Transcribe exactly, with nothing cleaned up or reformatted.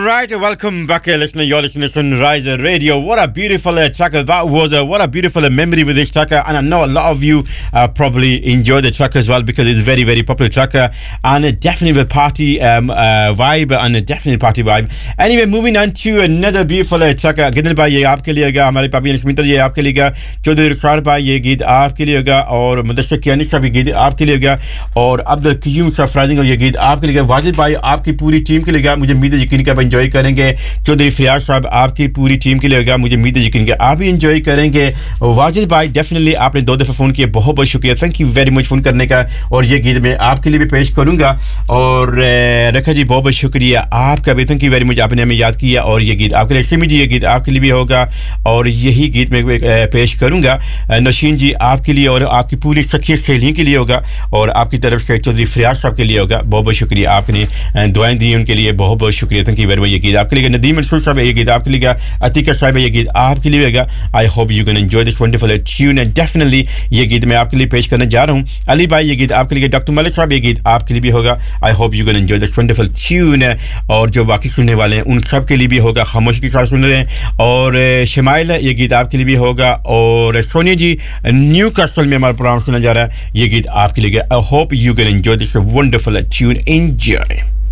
right, welcome back, uh, listener. You're listening to Sunrise Radio. What a beautiful uh, track that was. Uh, what a beautiful uh, memory with this track. Uh, and I know a lot of you uh, probably enjoy the track as well because it's very, very popular track. Uh, and uh, definitely a party um, uh, vibe and uh, definitely party vibe. Anyway, moving on to another beautiful uh, track. Gidan bhai, ye aapke liye hoga. Hamare papi Nishmintar, ye aapke liye hoga. Chaudhary Rukhsar bhai, ye geet aapke liye hoga. Aur Mudassir Kiani sahab, ye geet aapke liye hoga. Aur Abdul Qayyum Sarfrazi, ye geet aapke liye hoga. Wajid bhai, aapki puri team ke liye hoga. मुझे उम्मीद है यकीन कि आप enjoy करेंगे चौधरी फरियाद साहब आपकी पूरी टीम के लिए होगा मुझे उम्मीद है यकीन कि आप भी एंजॉय करेंगे वाजिद भाई डेफिनेटली आपने दो दफा फोन किया बहुत बहुत शुक्रिया thank you very much phone करने का और ये गीत मैं आपके लिए भी पेश करूंगा और रेखा जी बहुत बहुत शुक्रिया आपका भी थैंक यू वेरी मच आपने हमें याद किया और ये गीत आपके लिए सिमी जी ये गीत आपके लिए भी होगा और यही गीत मैं पेश करूंगा नौशीन जी आपके लिए और आपकी पूरी सखी सहेलियों के लिए होगा और आपकी तरफ से चौधरी फरियाद साहब के लिए होगा बहुत बहुत शुक्रिया आपने दुआएं दी उनके लिए बहुत बहुत शुक्रिया थैंक यू वेरी मच ये गीत आपके लिए नदीम मंसूर साहब ये गीत आपके लिए अतीका साहब ये गीत आपके लिए होगा I hope you can enjoy this wonderful tune and definitely ये गीत मैं आपके लिए पेश करने जा रहा हूं अली भाई ये गीत आपके लिए डॉक्टर मलिक साहब ये गीत आपके लिए भी होगा I hope you can enjoy this wonderful tune और जो बाकी सुनने वाले हैं उन सब के लिए भी होगा खामोशी के साथ सुन रहे हैं और शमाइल ये गीत आपके लिए भी होगा और सोनिया जी न्यू कासल में हमारा प्रोग्राम सुना जा रहा है ये गीत आपके लिए I hope you can enjoy this wonderful tune enjoy